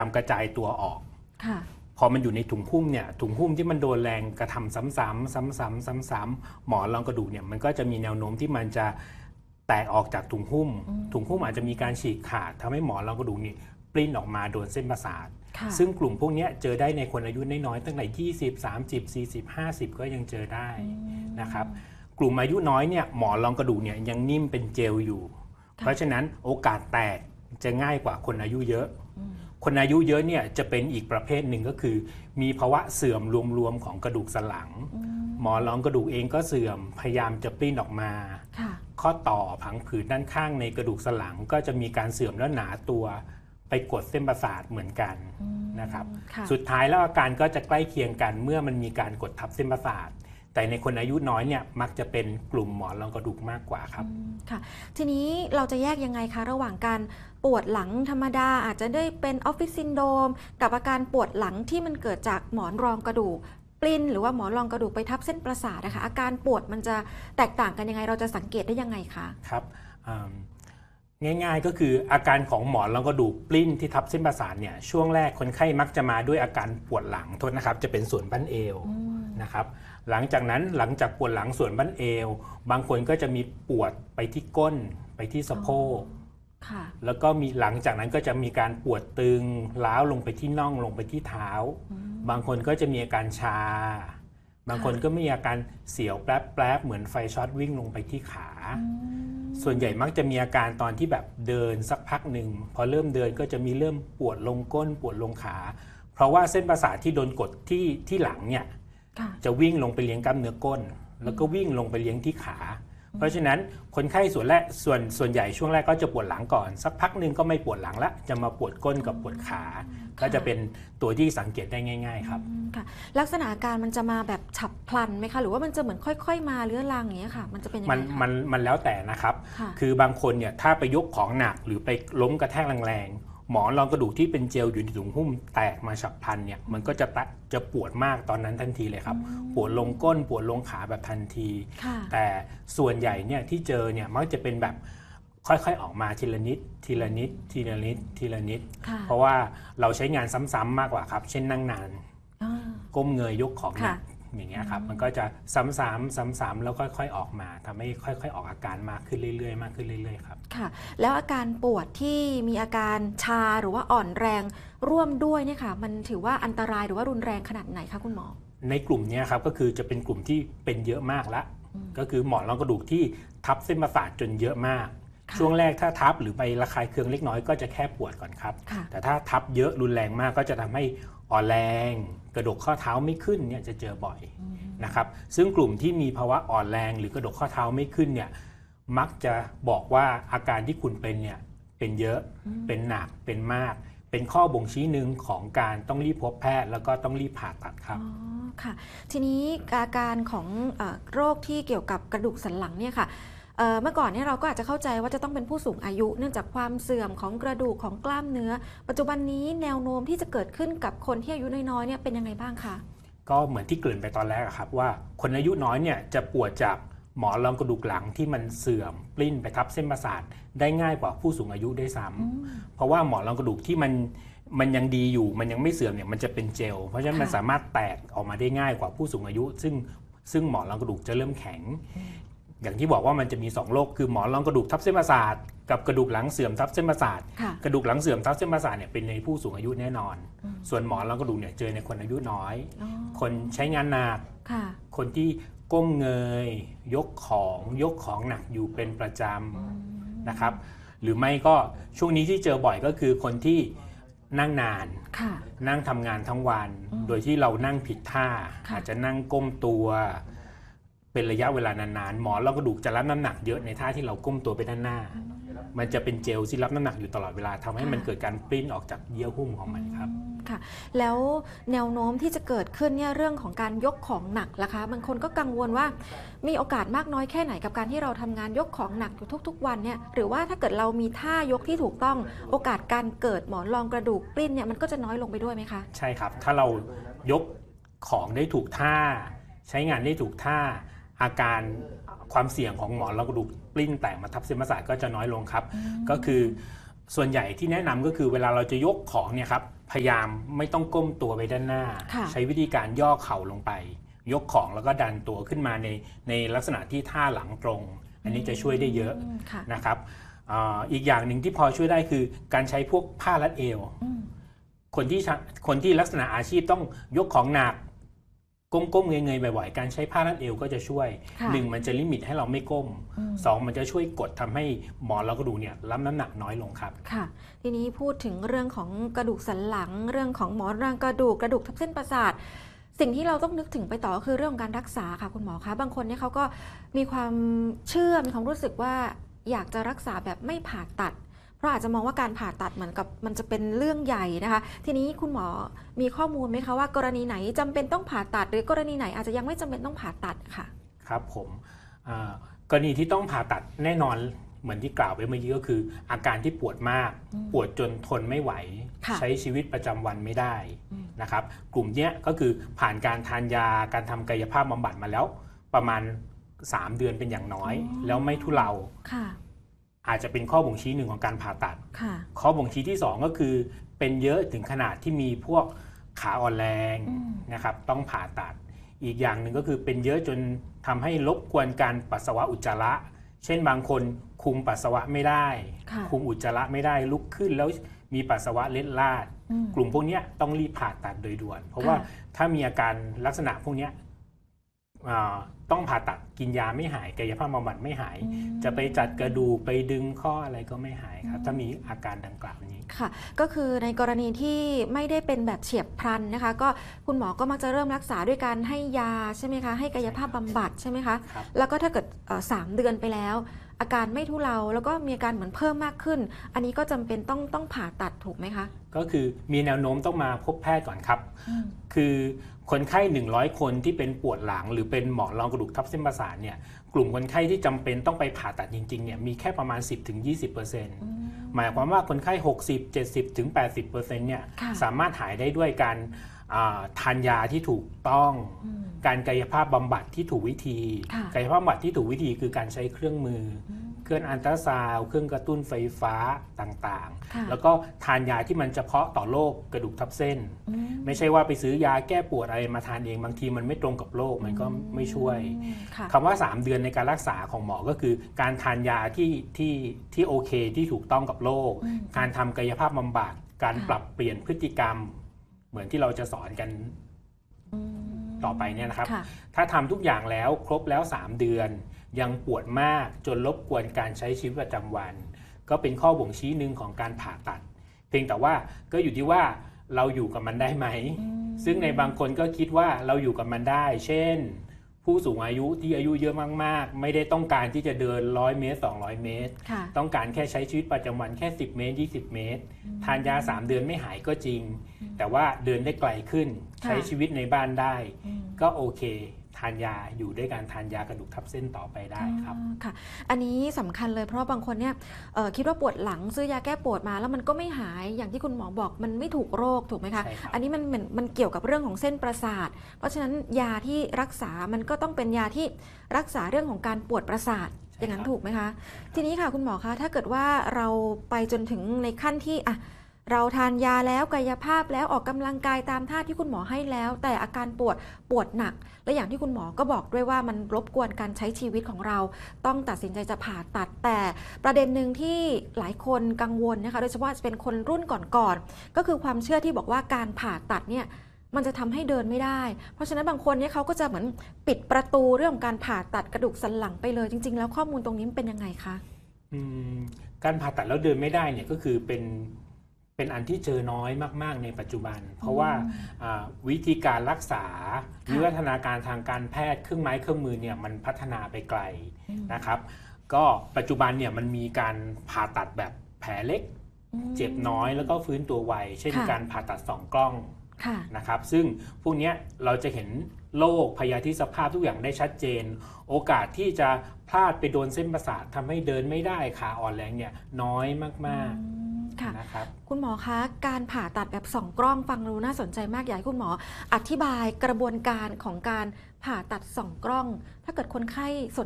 ามกระจายตัวออกค่ะพอมันอยู่ในถุงหุ้มเนี่ยถุงหุ้มที่มันโดนแรงกระทำซ้ำๆซ้ำๆหมอนรองกระดูกเนี่ยมันก็จะมีแนวโน้มที่มันจะแตกออกจากถุงหุ้มอาจจะมีการฉีกขาดทำให้หมอนรองกระดูกนี่ปลิ้นออกมาโดนเส้นประสาทซึ่งกลุ่มพวกนี้เจอได้ในคนอายุน้อยๆตั้งแต่20 30 40 50ก็ยังเจอได้นะครับกลุ่มอายุน้อยเนี่ยหมอนรองกระดูกเนี่ยยังนิ่มเป็นเจลอยู่เพราะฉะนั้นโอกาสแตกจะง่ายกว่าคนอายุเยอะคนอายุเยอะเนี่ยจะเป็นอีกประเภทหนึ่งก็คือมีภาวะเสื่อมรวมๆของกระดูกสันหลังหมอนรองกระดูกเองก็เสื่อมพยายามจะปลิ้นออกมาข้อต่อผังผืดด้านข้างในกระดูกสันหลังก็จะมีการเสื่อมและหนาตัวไปกดเส้นประสาทเหมือนกันนะครับสุดท้ายแล้วอาการก็จะใกล้เคียงกันเมื่อมันมีการกดทับเส้นประสาทแต่ในคนอายุน้อยเนี่ยมักจะเป็นกลุ่มหมอนรองกระดูกมากกว่าครับค่ะทีนี้เราจะแยกยังไงคะระหว่างการปวดหลังธรรมดาอาจจะได้เป็นออฟฟิศซินโดรมกับอาการปวดหลังที่มันเกิดจากหมอนรองกระดูกปลิ้นหรือว่าหมอนรองกระดูกไปทับเส้นประสาทนะคะอาการปวดมันจะแตกต่างกันยังไงเราจะสังเกตได้ยังไงคะครับง่ายๆก็คืออาการของหมอนรองกระดูกปลิ้นที่ทับเส้นประสาทเนี่ยช่วงแรกคนไข้มักจะมาด้วยอาการปวดหลังโทษนะครับจะเป็นส่วนบั้นเอวนะครับหลังจากปวดหลังส่วนบั้นเอวบางคนก็จะมีปวดไปที่ก้นไปที่สะโพกแล้วก็มีหลังจากนั้นก็จะมีการปวดตึงล้าวลงไปที่น่องลงไปที่เท้าบางคนก็จะมีอาการชาบางคนก็มีอาการเสียวแป๊บๆเหมือนไฟช็อตวิ่งลงไปที่ขาส่วนใหญ่มักจะมีอาการตอนที่แบบเดินสักพักหนึ่งพอเริ่มเดินก็จะมีเริ่มปวดลงก้นปวดลงขาเพราะว่าเส้นประสาทที่โดนกดที่หลังเนี่ยจะวิ่งลงไปเลี้ยงกล้ามเนื้อก้นแล้วก็วิ่งลงไปเลี้ยงที่ขาเพราะฉะนั้นคนไข้ส่วนใหญ่ช่วงแรกก็จะปวดหลังก่อนสักพักหนึ่งก็ไม่ปวดหลังละจะมาปวดก้นกับปวดขาก็จะเป็นตัวที่สังเกตได้ง่ายๆครับค่ะลักษณะอาการมันจะมาแบบฉับพลันไหมคะหรือว่ามันจะเหมือนค่อยๆมาเรื้อรังอย่างเงี้ยค่ะมันจะเป็นยังไงมันแล้วแต่นะครับคือบางคนเนี่ยถ้าไปยกของหนักหรือไปล้มกระแทกแรงๆหมอนรองกระดูกที่เป็นเจลอยู่ในถุงหุ้มแตกมาฉับพลันเนี่ยมันก็จะปวดมากตอนนั้นทันทีเลยครับปวดลงก้นปวดลงขาแบบทันทีแต่ส่วนใหญ่เนี่ยที่เจอเนี่ยมักจะเป็นแบบค่อยๆออกมาทีละนิดทีละนิดทีละนิดทีละนิดเพราะว่าเราใช้งานซ้ำๆมากกว่าครับเช่นนั่งนานก้มเงยยกของหนักอย่างเงี้ยครับมันก็จะซ้ำๆแล้วค่อยๆออกมาทำให้ค่อยๆออกอาการมากขึ้นเรื่อยๆมากขึ้นเรื่อยๆครับค่ะแล้วอาการปวดที่มีอาการชาหรือว่าอ่อนแรงร่วมด้วยเนี่ยค่ะมันถือว่าอันตรายหรือว่ารุนแรงขนาดไหนคะคุณหมอในกลุ่มนี้ครับก็คือจะเป็นกลุ่มที่เป็นเยอะมากละก็คือหมอนรองกระดูกที่ทับเส้นประสาทจนเยอะมากช่วงแรกถ้าทับหรือไประคายเคืองเล็กน้อยก็จะแค่ปวดก่อนครับแต่ถ้าทับเยอะรุนแรงมากก็จะทำให้อ่อนแรงกระดูกข้อเท้าไม่ขึ้นเนี่ยจะเจอบ่อยนะครับซึ่งกลุ่มที่มีภาวะอ่อนแรงหรือกระดูกข้อเท้าไม่ขึ้นเนี่ยมักจะบอกว่าอาการที่คุณเป็นเนี่ยเป็นเยอะเป็นหนักเป็นมากเป็นข้อบ่งชี้หนึ่งของการต้องรีบพบแพทย์แล้วก็ต้องรีบผ่าตัดครับค่ะทีนี้อาการของโรคที่เกี่ยวกับกระดูกสันหลังเนี่ยค่ะเมื่อก่อนเนี่ยเราก็อาจจะเข้าใจว่าจะต้องเป็นผู้สูงอายุเนื่องจากความเสื่อมของกระดูกของกล้ามเนื้อปัจจุบันนี้แนวโน้มที่จะเกิดขึ้นกับคนที่อายุน้อยๆเนี่ยเป็นยังไงบ้างคะก็เหมือนที่เกริ่นไปตอนแรกครับว่าคนอายุน้อยเนี่ยจะปวดจากหมอนรองกระดูกหลังที่มันเสื่อมปลิ้นไปทับเส้นประสาทได้ง่ายกว่าผู้สูงอายุได้ซ้ำเพราะว่าหมอนรองกระดูกที่มันยังดีอยู่มันยังไม่เสื่อมเนี่ยมันจะเป็นเจลเพราะฉะนั้นมันสามารถแตกออกมาได้ง่ายกว่าผู้สูงอายุซึ่งหมอนรองกระดูกจะเริ่มแข็งอย่างที่บอกว่ามันจะมี2โรคคือหมอนรองกระดูกทับเส้นประสาทกับกระดูกหลังเสื่อมทับเส้นประสาทกระดูกหลังเสื่อมทับเส้นประสาทเนี่ยเป็นในผู้สูงอายุแน่นอนส่วนหมอนรองกระดูกเนี่ยเจอในคนอายุน้อยคนใช้งานหนักคนที่ก้มเงยยกของหนักอยู่เป็นประจำนะครับหรือไม่ก็ช่วงนี้ที่เจอบ่อยก็คือคนที่นั่งนานนั่งทำงานทั้งวันโดยที่เรานั่งผิดท่าอาจจะนั่งก้มตัวเป็นระยะเวลานานๆหมอนรองกระดูกจะรับน้ำหนักเยอะในท่าที่เราก้มตัวไปด้านหน้ามันจะเป็นเจลที่รับน้ำหนักอยู่ตลอดเวลาทำให้มันเกิดการปริ้นออกจากเยื่อหุ้มของมันครับค่ะแล้วแนวโน้มที่จะเกิดขึ้นเนี่ยเรื่องของการยกของหนักล่ะคะบางคนก็กังวลว่ามีโอกาสมากน้อยแค่ไหนกับการที่เราทำงานยกของหนักอยู่ทุกๆวันเนี่ยหรือว่าถ้าเกิดเรามีท่ายกที่ถูกต้องโอกาสการเกิดหมอนรองกระดูกปลิ้นเนี่ยมันก็จะน้อยลงไปด้วยไหมคะใช่ครับถ้าเรายกของได้ถูกท่าใช้งานได้ถูกท่าอาการความเสี่ยงของหมอนรองกระดูกปลิ้นแตกมาทับเส้นประสาทก็จะน้อยลงครับก็คือส่วนใหญ่ที่แนะนำก็คือเวลาเราจะยกของเนี่ยครับพพยายามไม่ต้องก้มตัวไปด้านหน้าค่ะใช้วิธีการย่อเข่าลงไป ยกของแล้วก็ดันตัวขึ้นมาในลักษณะที่ท่าหลังตรง อันนี้จะช่วยได้เยอะค่ะนะครับอีกอย่างหนึ่งที่พอช่วยได้คือการใช้พวกผ้ารัดเอว คนที่ลักษณะอาชีพต้องยกของหนักก้มเงยๆบ่อยๆการใช้ผ้ารัดเอวก็จะช่วยค่ะ 1มันจะลิมิตให้เราไม่ก้ม 2มันจะช่วยกดทำให้หมอนรองกระดูกเนี่ยรับน้ำหนักน้อยลงครับค่ะ ทีนี้พูดถึงเรื่องของกระดูกสันหลัง เรื่องของหมอนรองกระดูกทับเส้นประสาท สิ่งที่เราต้องนึกถึงไปต่อคือเรื่องของการรักษาค่ะคุณหมอคะบางคนเนี่ยเขาก็มีความเชื่อมีความรู้สึกว่าอยากจะรักษาแบบไม่ผ่าตัด เพราะอาจจะมองว่าการผ่าตัดเหมือนกับมันจะเป็นเรื่องใหญ่นะคะ ทีนี้คุณหมอมีข้อมูลไหมคะว่ากรณีไหนจำเป็นต้องผ่าตัด หรือกรณีไหนอาจจะยังไม่จำเป็นต้องผ่าตัดค่ะครับผมกรณีที่ต้องผ่าตัดแน่นอนเหมือนที่กล่าวไปเมื่อกี้ก็คือ อาการที่ปวดมากปวดจนทนไม่ไหวค่ะใช้ชีวิตประจำวันไม่ได้นะครับกลุ่มเนี้ยก็คือผ่านการทานยาการทำกายภาพบำบัดมาแล้วประมาณ 3 เดือนเป็นอย่างน้อย แล้วไม่ทุเลาค่ะอาจจะเป็นข้อบ่งชี้หนึ่งของการผ่าตัดค่ะข้อบ่งชี้ที่ 2 ก็คือเป็นเยอะถึงขนาดที่มีพวกขาอ่อนแรงนะครับต้องผ่าตัด อีกอย่างหนึ่งก็คือเป็นเยอะจนทำให้รบกวนการปัสสาวะอุจจาระ เช่นบางคนคุมปัสสาวะไม่ได้ค่ะคุมอุจจาระไม่ได้ลุกขึ้นแล้วมีปัสสาวะเล็ดลาด กลุ่มพวกเนี้ยต้องรีบผ่าตัดโดยด่วน เพราะว่าถ้ามีอาการลักษณะพวกเนี้ยต้องผ่าตัดกินยาไม่หายกายภาพบำบัดไม่หาย จะไปจัดกระดูกไปดึงข้ออะไรก็ไม่หายครับถ้ามีอาการดังกล่าวนี้ค่ะ ก็คือในกรณีที่ไม่ได้เป็นแบบเฉียบพลันนะคะ ก็คุณหมอก็มักจะเริ่มรักษาด้วยการให้ยาใช่ไหมคะ ให้กายภาพบำบัดใช่ไหมคะครับแล้วก็ถ้าเกิด3 เดือนไปแล้ว อาการไม่ทุเลาแล้วก็มีอาการเหมือนเพิ่มมากขึ้น อันนี้ก็จำเป็นต้องผ่าตัดถูกไหมคะก็คือมีแนวโน้มต้องมาพบแพทย์ก่อนครับ คือคนไข้100 คนที่เป็นปวดหลังหรือเป็นหมอนรองกระดูกทับเส้นประสาทเนี่ยกลุ่มคนไข้ที่จำเป็นต้องไปผ่าตัดจริงๆเนี่ยมีแค่ประมาณ 10-20%หมายความว่าคนไข้ 60-70-80%เนี่ยค่ะสามารถหายได้ด้วยการทานยาที่ถูกต้อง การกายภาพบำบัดที่ถูกวิธีค่ะกายภาพบำบัดที่ถูกวิธีคือการใช้เครื่องมืออเครื่องอัลตราซาวด์เครื่องกระตุ้นไฟฟ้าต่างค่ะๆ แล้วก็ทานยาที่มันเฉพาะต่อโรคกระดูกทับเส้น ไม่ใช่ว่าไปซื้อยาแก้ปวดอะไรมาทานเองบางทีมันไม่ตรงกับโรคมันก็ไม่ช่วยค่ะคำว่า 3 เดือนในการรักษาของหมอก็คือการทานยาที่โอเคที่ถูกต้องกับโรคการทำกายภาพบำบัดการปรับเปลี่ยนพฤติกรรม เหมือนที่เราจะสอนกันต่อไปเนี่ยนะครับค่ะถ้าทำทุกอย่างแล้วครบแล้ว 3 เดือน ยังปวดมากจนรบกวนการใช้ชีวิตประจำวัน ก็เป็นข้อบ่งชี้หนึ่งของการผ่าตัด เพียงแต่ว่าก็อยู่ที่ว่าเราอยู่กับมันได้ไหม ซึ่งในบางคนก็คิดว่าเราอยู่กับมันได้ เช่น ผู้สูงอายุที่อายุเยอะมากๆ ไม่ได้ต้องการที่จะเดิน100 เมตร 200 เมตรค่ะต้องการแค่ใช้ชีวิตประจำวันแค่ 10 เมตร 20 เมตร ทานยา 3 เดือนไม่หายก็จริง แต่ว่าเดินได้ไกลขึ้น ใช้ชีวิตในบ้านได้ ก็โอเค ทานยาอยู่ด้วยการทานยากระดูกทับเส้นต่อไปได้ครับค่ะ อันนี้สำคัญเลยเพราะว่าบางคนเนี่ยคิดว่าปวดหลังซื้อยาแก้ปวดมาแล้วมันก็ไม่หายอย่างที่คุณหมอบอกมันไม่ถูกโรคถูกไหมคะใช่ครับอันนี้มันเกี่ยวกับเรื่องของเส้นประสาท เพราะฉะนั้นยาที่รักษามันก็ต้องเป็นยาที่รักษาเรื่องของการปวดประสาทอย่างนั้นถูกไหมคะทีนี้ค่ะคุณหมอคะถ้าเกิดว่าเราไปจนถึงในขั้นที่อ่ะเราทานยาแล้วกายภาพแล้วออกกำลังกายตามท่าที่คุณหมอให้แล้ว แต่อาการปวดหนัก และอย่างที่คุณหมอก็บอกด้วยว่ามันรบกวนการใช้ชีวิตของเรา ต้องตัดสินใจจะผ่าตัด แต่ประเด็นหนึ่งที่หลายคนกังวลนะคะโดยเฉพาะจะเป็นคนรุ่นก่อนๆก็คือความเชื่อที่บอกว่าการผ่าตัดเนี่ยมันจะทำให้เดินไม่ได้ เพราะฉะนั้นบางคนเนี่ยเขาก็จะเหมือนปิดประตูเรื่องของการผ่าตัดกระดูกสันหลังไปเลยจริง ๆ แล้วข้อมูลตรงนี้มันเป็นยังไงคะการผ่าตัดแล้วเดินไม่ได้เนี่ยก็คือเป็นอันที่เจอน้อยมากๆในปัจจุบัน เพราะว่าวิธีการรักษาวิวัฒนาการทางการแพทย์เครื่องไม้เครื่องมือเนี่ยมันพัฒนาไปไกลนะครับ ก็ปัจจุบันเนี่ยมันมีการผ่าตัดแบบแผลเล็ก เจ็บน้อยแล้วก็ฟื้นตัวไวเช่นค่ะการผ่าตัด2 กล้องค่ะนะครับซึ่งพวกเนี้ยเราจะเห็นโรคพยาธิสภาพทุกอย่างได้ชัดเจน โอกาสที่จะพลาดไปโดนเส้นประสาททำให้เดินไม่ได้ขาอ่อนแรงเนี่ยน้อยมากๆค่ะนะครับคุณหมอคะการผ่าตัดแบบ2 กล้องฟังดูน่าสนใจมากอยากให้คุณหมออธิบายกระบวนการของการผ่าตัด2 กล้อง ถ้าเกิดคนไข้สน